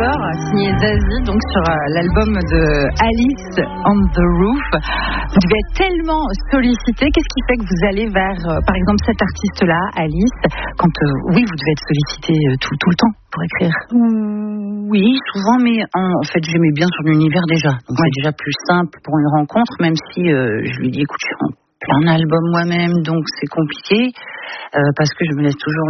Lover, signé Zazie, donc sur l'album de Alice on the Roof. Vous devez être tellement sollicité. Qu'est-ce qui fait que vous allez vers, par exemple, cet artiste-là, Alice, quand oui, vous devez être sollicité tout le temps pour écrire? Oui, souvent, mais en fait, j'aimais bien son univers déjà. Donc c'est déjà plus simple pour une rencontre, même si je lui dis, écoute, je suis en plein album moi-même, donc c'est compliqué. Parce que je me laisse toujours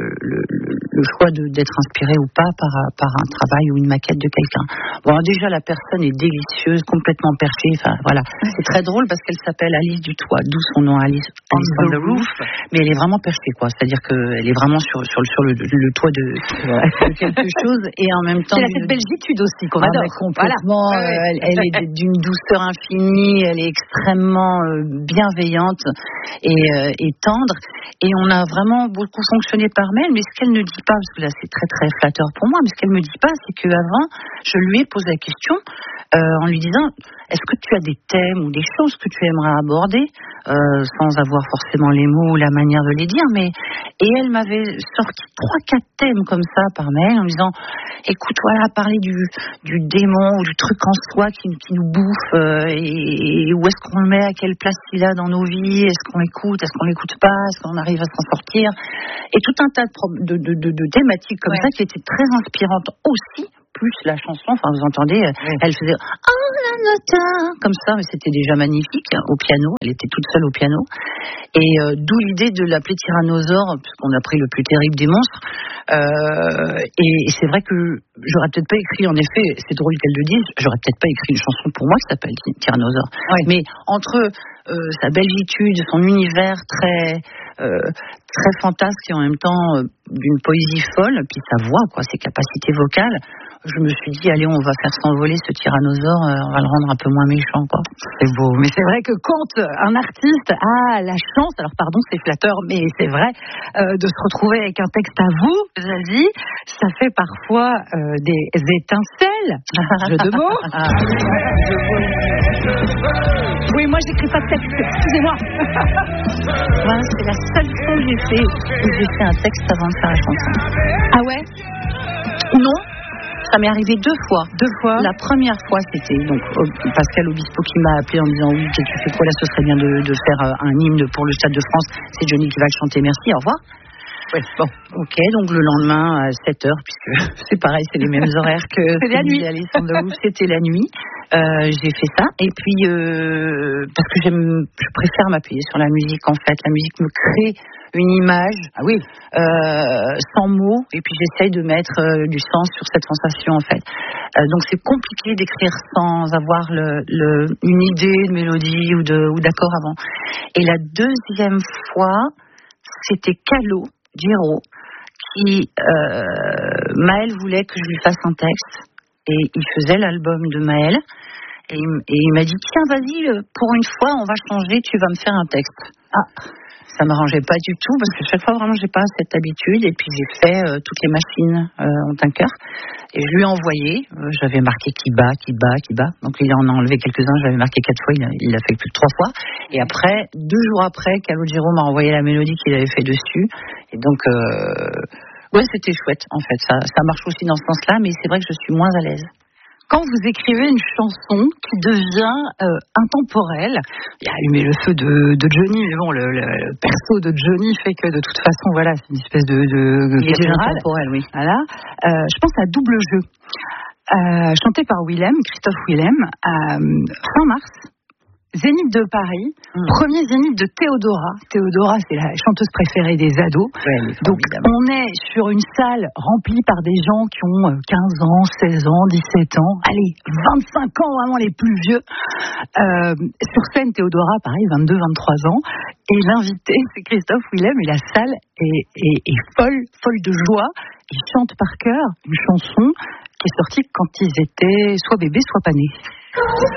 le choix d'être inspirée ou pas par un travail ou une maquette de quelqu'un. Bon, déjà la personne est délicieuse, complètement perchée. Enfin voilà, c'est très drôle parce qu'elle s'appelle Alice du Toit, d'où son nom Alice on the Roof. Mais elle est vraiment perchée, quoi. C'est-à-dire qu'elle est vraiment sur le toit de quelque chose et en même temps. C'est cette belgitude aussi qu'on adore. Complètement. Voilà. Elle est d'une douceur infinie. Elle est extrêmement bienveillante et tendre. Et on a vraiment beaucoup fonctionné par mail, mais ce qu'elle ne dit pas, parce que là c'est très très flatteur pour moi, mais ce qu'elle me dit pas, c'est qu'avant, je lui ai posé la question en lui disant, est-ce que tu as des thèmes ou des choses que tu aimerais aborder, sans avoir forcément les mots ou la manière de les dire, et elle m'avait sorti 3-4 thèmes comme ça par mail en me disant, écoute, voilà, parler du démon ou du truc en soi qui nous bouffe, et où est-ce qu'on le met, à quelle place il a dans nos vies, est-ce qu'on l'écoute, est-ce qu'on l'écoute pas, est-ce qu'on arrive à s'en sortir, et tout un tas de thématiques comme ça qui étaient très inspirantes aussi, plus la chanson, enfin vous entendez, elle faisait comme ça, mais c'était déjà magnifique au piano, elle était toute seule au piano, et d'où l'idée de l'appeler Tyrannosaure, puisqu'on a pris le plus terrible des monstres, et c'est vrai que j'aurais peut-être pas écrit, en effet, c'est drôle qu'elle le dise, j'aurais peut-être pas écrit une chanson pour moi qui s'appelle Tyrannosaure, mais entre sa belgitude, son univers très fantasque et en même temps d'une poésie folle, puis sa voix, quoi, ses capacités vocales, je me suis dit, allez, on va faire s'envoler ce tyrannosaure, on va le rendre un peu moins méchant, quoi. C'est beau. Mais c'est vrai que quand un artiste a la chance, alors pardon, c'est flatteur, mais c'est vrai, de se retrouver avec un texte à vous, Zazie, ça fait parfois des étincelles. Jeu de mots. Oui, moi, j'écris pas de texte, excusez-moi. Voilà, c'est la seule fois où j'ai fait un texte avant de faire la chanson. Ah ouais? Non. Ça m'est arrivé 2 fois. 2 fois. La première fois, c'était donc Pascal Obispo qui m'a appelé en me disant, oui, tu fais quoi là, ce serait bien de faire un hymne pour le Stade de France. C'est Johnny qui va le chanter, merci, au revoir. Oui, bon. Ok, donc le lendemain à 7h, puisque c'est pareil, c'est les mêmes horaires que c'est la nuit. C'était la nuit. J'ai fait ça, et puis parce que je préfère m'appuyer sur la musique, en fait. La musique me crée une image, sans mots, et puis j'essaye de mettre du sens sur cette sensation, en fait. Donc c'est compliqué d'écrire sans avoir une idée de mélodie ou d'accord avant. Et la deuxième fois, c'était Calo Giro qui Maël voulait que je lui fasse un texte, et il faisait l'album de Maël, et il m'a dit, tiens, vas-y, pour une fois on va changer, tu vas me faire un texte. Ça m'arrangeait pas du tout, parce que chaque fois, vraiment, j'ai pas cette habitude. Et puis, j'ai fait toutes les machines ont un cœur. Et je lui ai envoyé. J'avais marqué qui bat. Donc, il en a enlevé quelques-uns. J'avais marqué 4 fois. Il l'a fait plus de 3 fois. Et après, 2 jours après, Calogero m'a envoyé la mélodie qu'il avait fait dessus. Et donc, c'était chouette, en fait. Ça marche aussi dans ce sens-là, mais c'est vrai que je suis moins à l'aise. Quand vous écrivez une chanson qui devient intemporelle, il y a Allumer le feu de Johnny, mais bon, le perso de Johnny fait que de toute façon, voilà, c'est une espèce de il est déjà intemporel, oui. Voilà. Je pense à Double Jeu, chanté par Christophe Willem, fin mars. Zénith de Paris, premier Zénith de Théodora. Théodora, c'est la chanteuse préférée des ados. Ouais, donc, on est sur une salle remplie par des gens qui ont 15 ans, 16 ans, 17 ans, allez, 25 ans, vraiment les plus vieux. Sur scène, Théodora, pareil, 22, 23 ans. Et l'invité, c'est Christophe Willem, et la salle est folle de joie. Ils chantent par cœur une chanson qui est sortie quand ils étaient soit bébés, soit pas nés.